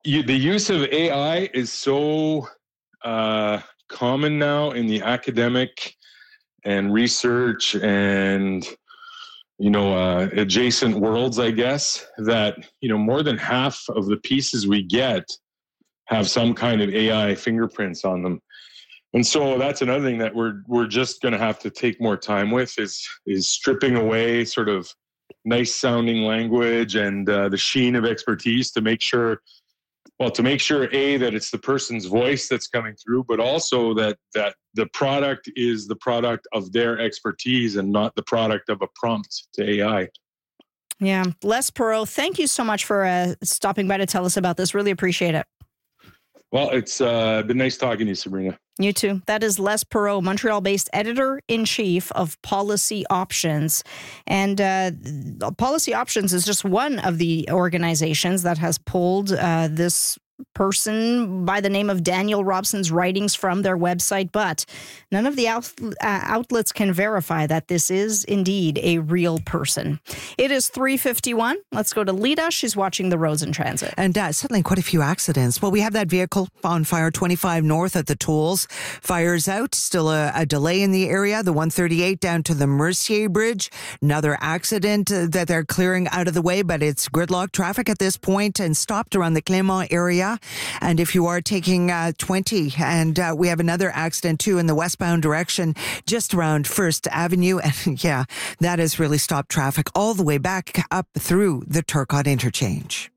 the use of AI is so common now in the academic and research and adjacent worlds, I guess, that more than half of the pieces we get have some kind of AI fingerprints on them. And so that's another thing that we're just going to have to take more time with is stripping away sort of nice sounding language and the sheen of expertise to make sure that it's the person's voice that's coming through, but also that the product is the product of their expertise and not the product of a prompt to AI. Yeah. Les Perreault, thank you so much for stopping by to tell us about this. Really appreciate it. Well, it's been nice talking to you, Sabrina. You too. That is Les Perreault, Montreal-based editor-in-chief of Policy Options. And Policy Options is just one of the organizations that has pulled this person by the name of Daniel Robson's writings from their website, but none of the outlets can verify that this is indeed a real person. It is 3:51. Let's go to Lita. She's watching the roads in transit. And suddenly quite a few accidents. Well, we have that vehicle on fire 25 north at the tolls. Fire's out. Still a delay in the area. The 138 down to the Mercier Bridge. Another accident that they're clearing out of the way, but it's gridlock traffic at this point and stopped around the Clément area. And if you are taking 20, and we have another accident too in the westbound direction, just around First Avenue. And yeah, that has really stopped traffic all the way back up through the Turcotte interchange.